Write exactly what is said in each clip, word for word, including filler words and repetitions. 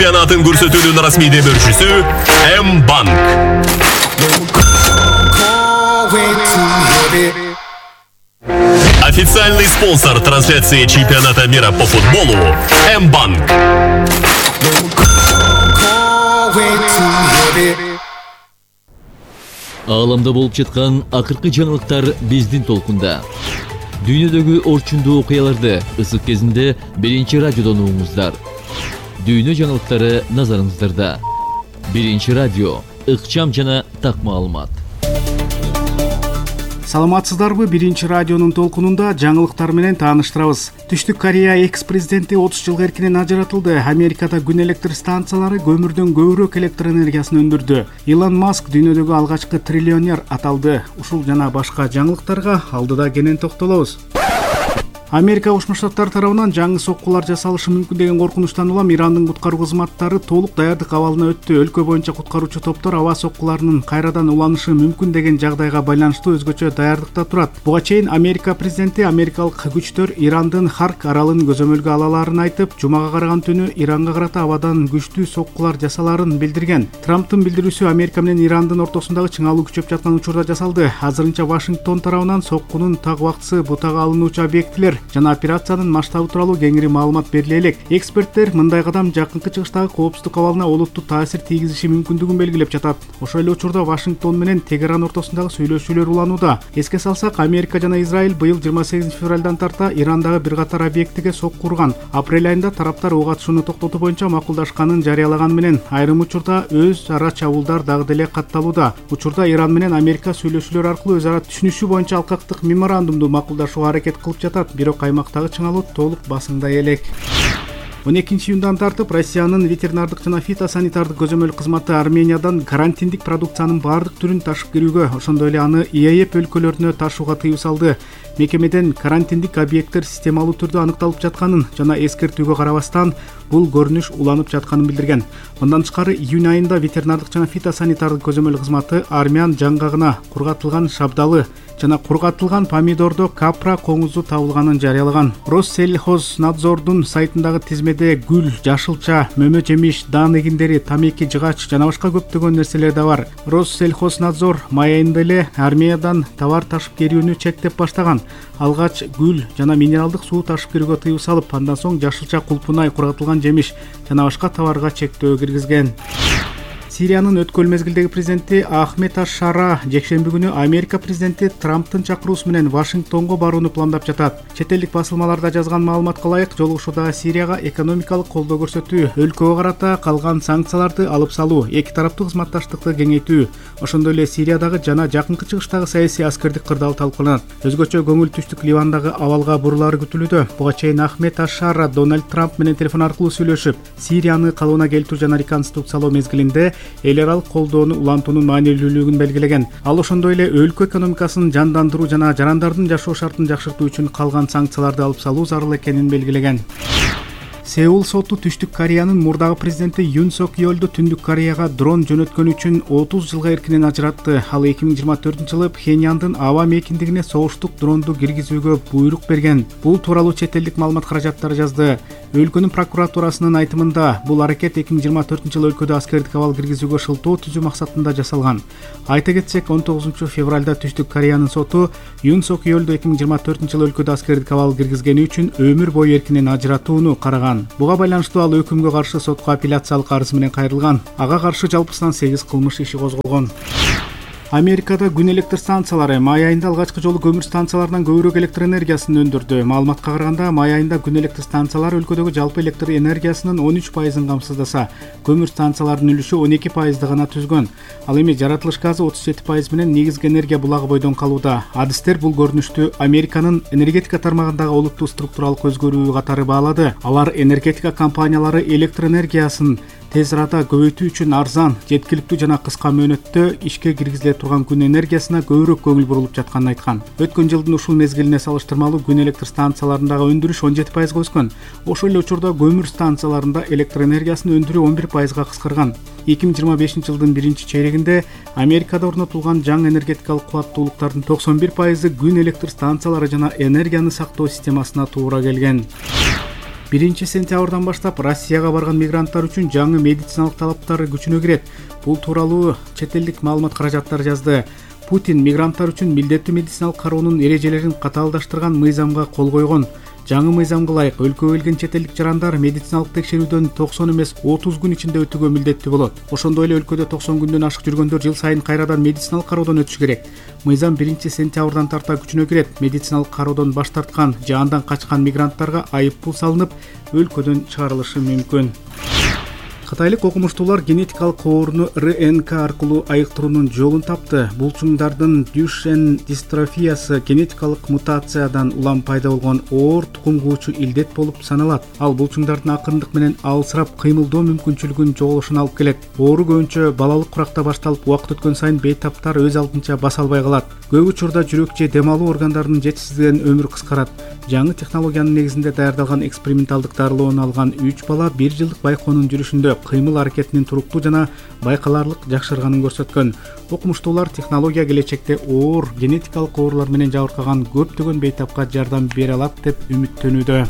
Чемпионатын көрсөтүүнүн расмий демөөрчүсү М-банк. Официальный спонсор трансляции чемпионата мира по футболу М-банк. Ааламда болуп жаткан акыркы жаңылыктар биздин толкунда. Дүйнөдөгү орчундуу окуяларды ысык кезинде биринчи радиодон угуңуздар. Дүйнө жаңылыктары назарыңыздарда. Биринчи радио, ыкчам жана так маалымат. Саламатсыздарбы? Биринчи радионун толкунунда жаңылыктар менен тааныштырабыз. Түштүк Корея экс-президенти отуз жылга эркинен ажыратылды. Америкада күн электр станциялары көмүрдөн көбүрөөк электр энергиясын өндүрдү. Илон Маск дүйнөдөгү алгачкы триллионер аталды. Ушул жана башка жаңылыктарга алдыда кенен токтолобуз. Америка Кошмо Штаттары тарабынан жаңы соккулар жасалышы мүмкүн деген коркунучтан улам Ирандын куткаруу кызматтары толук даярдык абалына өттү. Өлкө боюнча куткаруучу топтор аба соккуларынын кайрадан уланышы мүмкүн деген жагдайга байланыштуу өзгөчө даярдыкта турат. Буга чейин Америка президенти америкалык күчтөр Ирандын Харк аралын көзөмөлгө ала аларын айтып, жумага караган түнү Иранга карата абадан күчтүү соккулар жасаларын билдирген. Трамптын билдирүүсү Америка менен Ирандын ортосундагы чыңалуу күчөп жаткан учурда жасалды. Азырынча Вашингтон тарабынан соккунун так убактысы бутага алынуучу объектилер жана операциянын масштабы тууралуу кеңири маалымат бериле элек. Эксперттер мындай кадам жакынкы чыгыштагы коопсуздук абалына олуттуу таасир тийгизиши мүмкүндүгүн белгилеп жатат. Ошол эле учурда Вашингтон менен Тегеран ортосундагы сүйлөшүүлөр уланууда. Эске салсак, Америка жана Израиль быйыл жыйырма сегизинчи февралдан тарта Ирандагы бир катар объектиге сокку урган. Апрель айында тараптар ок атышууну токтотуу боюнча макулдашканын жарыялаган менен айрым учурда өз ара чабуулдар дагы деле катталууда. Учурда Иран менен Америка сүйлөшүүлөр аркылуу өз ара түшүнүшүү боюнча алкактык меморандумду макулдашууга аракет кылып жатат. Бирок аймактагы чыңалуу толук басыңдай элек. он экинчи июндан тартып Россиянын ветеринардык жана фитосанитардык көзөмөл кызматы Армениядан карантиндик продукциянын бардык түрүн ташып кирүүгө, ошондой эле аны ИЭЕ өлкөлөрүнө ташууга тыюу салды. Мекемеден карантиндик объекттер системалуу түрдө аныкталып жатканын жана эскертүүгө карабастан бул көрүнүш уланып жатканын билдирген. Мындан тышкары июнь айында ветеринардык жана фитосанитардык көзөмөл кызматы армян жаңгагына кургатылган шабдалы жана кургатылган помидордо капра коңузу табылганын жарыялаган. Россельхознадзордун сайтындагы тизмеде гүл, жашылча, мөмө жемиш, дан эгиндери, тамеки жыгач жана башка көптөгөн нерселер да бар. Россельхознадзор май айында эле Армениядан товар ташып кирүүнү чектеп баштаган. Алгач гүл жана минералдык суу ташып кирүүгө тыюу салып, андан соң жашылча, кулпунай, кургатылган жемиш жана башка товарга чектөө киргизген. Сириянын өткөл мезгилдеги президенти Ахмед аш-Шара жекшемби күнү Америка президенти Трамптын чакыруусу менен Вашингтонго барууну пландап жатат. Чет элдик басылмаларда жазган маалыматка ылайык, жолугушуудагы Сирияга экономикалык колдоо көрсөтүү, өлкөгө карата калган санкцияларды алып салуу, эки тараптуу кызматташтыкты кеңейтүү, ошондой эле Сириядагы жана жакынкы чыгыштагы саясий аскердик кырдаал талкууланат. Өзгөчө көңүл түштүк Ливандагы абалга бурулары күтүлүүдө. Буга чейин Ахмед аш-Шара Дональд Трамп менен телефон аркылуу сүйлөшүп, Сирияны калыбына келтирүү жана реконструкциялоо мезгилинде эл аралык колдоону улантуунун маанилүүлүгүн белгилеген. Ал ошондой эле өлкө экономикасын жандандыруу жана жарандардын жашоо шартын жакшыртуу үчүн калган санкцияларды алып салуу зарыл экенин белгилеген. Сеул соту Түштүк Кореянын мурдагы президенти Юн Сок Йолду Түндүк Кореяга дрон жөнөткөнү үчүн отуз жылга эркинен ажыратты. Ал эки миң жыйырма төртүнчү жылы Пхеньяндын аба мейкиндигине согуштук дронду киргизүүгө буйрук берген. Бул тууралуу чет элдик маалымат каражаттары жазды. Өлкөнүн прокуратурасынын айтымында, бул аракет эки миң жыйырма төртүнчү жылы өлкөдө аскердик абал киргизүүгө шылтоо түзүү максатында жасалган. Айта кетсек, он тогузунчу февралда Түштүк Кореянын соту Юн Сок Йолду эки миң жыйырма төртүнчү жылы өлкөдө аскердик абал киргизгени үчүн өмүр бою эркинен ажыратууну караган. Буга байланыштуу ал өкүмгө каршы сотко апелляциялык арыз менен кайрылган. Ага каршы жалпысынан сегиз кылмыш иши козголгон. Америкада күн электр станциялары май айында алгачкы жолу көмүр станцияларынан көбүрөөк электр энергиясын өндүрдү. Маалыматка караганда, май айында күн электр станциялары өлкөдөгү жалпы электр энергиясынын он үч пайызын камсыздаса, көмүр станцияларынын үлүшү он эки пайызды гана түзгөн. Ал эми жаратылыш газы отуз жети пайыз менен негизги энергия булагы бойдон калууда. Адистер бул көрүнүштү Американын энергетика тармагындагы олуттуу структуралык өзгөрүү катары баалады. Алар энергетика компаниялары электр энергиясын тез арада көбөйтүү үчүн арзан, жеткиликтүү жана кыска мөөнөттө ишке киргизиле турган күн энергиясына көбүрөөк көңүл бурулуп жатканын айткан. Өткөн жылдын ушул мезгилине салыштырмалуу күн электр станцияларындагы өндүрүш он жети пайызга өскөн. Ошол эле учурда көмүр станцияларында электр энергиясын өндүрүү он бир пайызга кыскарган. эки миң жыйырма бешинчи жылдын биринчи чейрегинде Америкада орнотулган жаңы энергетикалык кубаттуулуктардын токсон бир пайызы күн электр станциялары жана энергияны сактоо системасына туура келген. биринчи сентябрдан баштап Россияга барган мигранттар үчүн жаңы медициналык талаптар күчүнө кирет. Бул тууралуу чет элдик маалымат каражаттары жазды. Путин мигранттар үчүн милдеттүү медициналык кароонун эрежелерин катаалдаштырган мыйзамга кол койгон. Жаңы мыйзамга ылайык өлкөгө келген чет элдик жарандар медициналык текшерүүдөн токсон эмес отуз күн ичинде өтүүгө милдеттүү болот. Ошондой эле өлкөдө токсон күндөн ашык жүргөндөр жыл сайын кайрадан медициналык кароодон өтүшү керек. Мыйзам биринчи сентябрдан тарта күчүнө кирет. Медициналык кароодон баш тарткан же андан качкан мигранттарга айыппул салынып, өлкөдөн чыгарылышы мүмкүн. Кытайлык окумуштуулар генетикалык ооруну эр эн ка аркылуу айыктыруунун жолун тапты. Булчуңдардын Дюшен дистрофиясы генетикалык мутациядан улам пайда болгон оор тукум куучу илдет болуп саналат. Ал булчуңдардын акырындык менен алысырап кыймылдоо мүмкүнчүлүгүн жоголушуна алып келет. Оору көбүнчө балалык куракта башталып, убакыт өткөн сайын бейтаптар өз алдынча баса албай калат. Көп учурда жүрөк же дем алуу органдарынын жетишсиздигинен өмүр кыскарат. Жаңы технологиянын негизинде даярдалган эксперименталдык дарылоону алган үч бала бир жылдык байкоонун жүрүшүндө кыймыл аракетинин туруктуу жана байкалаарлык жакшырганын көрсөткөн. Окумуштуулар технология келечекте оор генетикалык оорулар менен жабыркаган көптөгөн бейтапка жардам бере алат деп үмүттөнүүдө.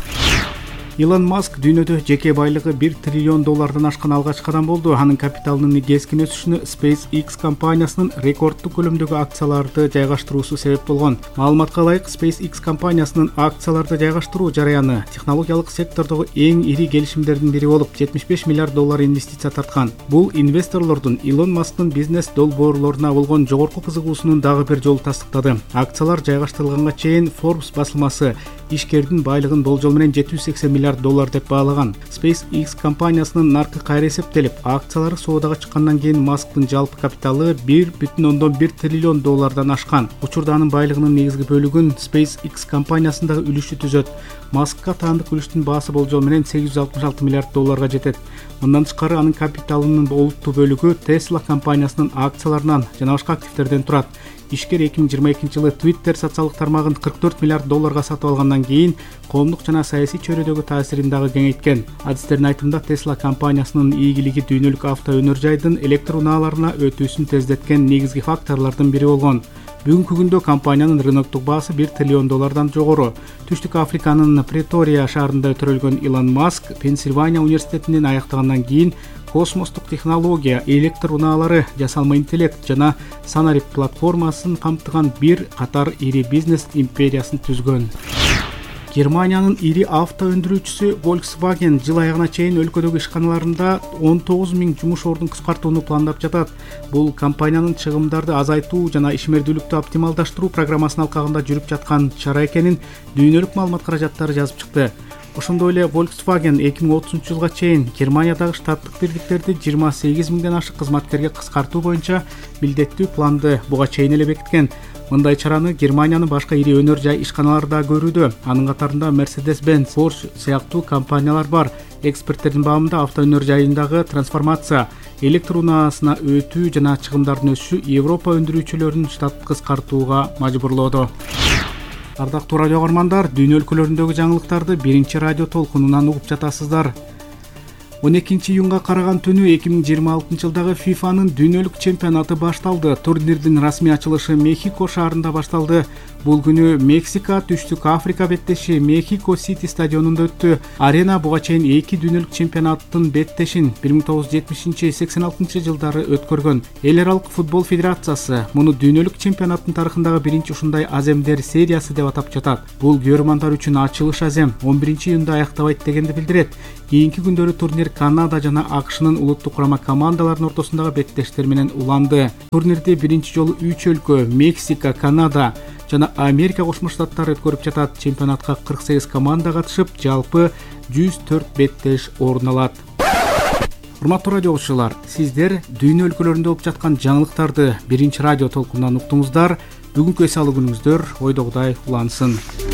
Илон Маск дүйнөдө жеке байлыгы бир триллион доллардан ашкан алгачкы адам болду. Анын капиталынын кескин өсүшүнө SpaceX компаниясынын рекорддук көлөмдөгү акцияларды жайгаштыруусу себеп болгон. Маалыматка ылайык, SpaceX компаниясынын акцияларды жайгаштыруу жараяны технологиялык сектордогу эң ири келишимдердин бири болуп, жетимиш беш миллиард доллар инвестиция тарткан. Бул инвесторлордун Илон Масктын бизнес долбоорлоруна болгон жогорку кызыгуусунун дагы бир жолу тастыктады. Акциялар жайгаштырылганга чейин Forbes басылмасы ишкердин байлыгын болжол менен жети жүз сексен миллиард доллар деп баалаган. SpaceX компаниясынын наркы кайра эсептелип, акциялары соодага чыккандан кийин Масктын жалпы капиталы бир бүтүн ондон бир триллион доллардан ашкан. Учурда анын байлыгынын негизги бөлүгүн SpaceX компаниясындагы үлүшү түзөт. Маскка таандык үлүштүн баасы болжол менен сегиз жүз алтымыш алты миллиард долларга жетет. Мындан тышкары анын капиталынын олуттуу бөлүгү Tesla компаниясынын акцияларынан жана башка активтерден турат. Ишкер эки миң жыйырма экинчи жылы Twitter социалдык тармагын кырк төрт миллиард долларга сатып алгандан кийин коомдук жана саясий чөйрөдөгү таасирин дагы кеңейткен. Адистердин айтымында Tesla компаниясынын ийгилиги дүйнөлүк авто өнөр жайдын электр унааларына өтүүсүн тездеткен негизги факторлордун бири болгон. Бүгүнкү күндө компаниянын рыноктук баасы бир триллион доллардан жогору. Түштүк Африканын Претория шаарында өтөрүлгөн Илон Маск Пенсильвания университетинен аяктагандан кийин космостук технология, электр унаалары, жасалма интеллект жана Санарип платформасын камтыган бир катар ири бизнес империясын түзгөн. Германиянын ири авто өндүрүүчүсү Volkswagen жыл аягына чейин өлкөдөгү ишканаларында он тогуз миң жумуш ордун кыскартууну пландап жатат. Бул компаниянын чыгымдарды азайтуу жана ишмердүүлүктү оптималдаштыруу программасынын алкагында жүрүп жаткан чара экенин дүйнөлүк маалымат каражаттары жазып чыкты. Ошондой эле Volkswagen эки миң отузунчу жылга чейин Германиядагы штаттык бирликтерди жыйырма сегиз миңден ашык кызматкерге кыскартуу боюнча милдеттүү планды буга чейин эле бекиткен. Мындай чараны Германиянын башка ири өнөр жай ишканалары да көрүүдө. Анын катарында Mercedes-Benz, Porsche сыяктуу компаниялар бар. Эксперттердин баамында автоөнөр жайындагы трансформация, электр унаасына өтүү жана чыгымдардын өсүшү Европа өндүрүүчүлөрүн штат кыскартууга мажбурлоодо. Ардактуу радио каармандар, дүйнө өлкөлөрүндөгү жаңылыктарды биринчи радио толкунунан угуп жатасыздар. он экинчи июнга караган түнү эки миң жыйырма алтынчы жылдагы фифанын дүйнөлүк чемпионаты башталды. Турнирдин расмий ачылышы Мехико шаарында башталды. Бул күнү Мексика, Түштүк Африка беттеши Мехико Сити стадионунда өттү. Арена буга чейин эки дүйнөлүк чемпионаттын беттешин бир миң тогуз жүз жетимишинчи — сексен алтынчы жылдары өткөргөн. Эл аралык футбол федерациясы муну дүйнөлүк чемпионаттын тарыхындагы биринчи ушундай аземдер сериясы деп атап жатат. Бул көрөрмандар үчүн ачылыш азем он биринчи июнда аяктабайт дегенди билдирет. Кийинки күндөрү турнир Канада жана АКШнын улуттук курама командаларынын ортосундагы беттештер менен уланды. Турнирди биринчи жолу үч өлкө Мексика, Канада жана Америка Кошмо Штаттары өткөрүп жатат. Чемпионатка кырк сегиз команда катышып, жалпы жүз төрт беттеш орун алат. Урматтуу радио окуучулар, сиздер дүйнө өлкөлөрүндө болуп жаткан жаңылыктарды биринчи радио толкунунан уктуңуздар. Бүгүнкү эс алуу күнүңүздөр ойдогудай улансын.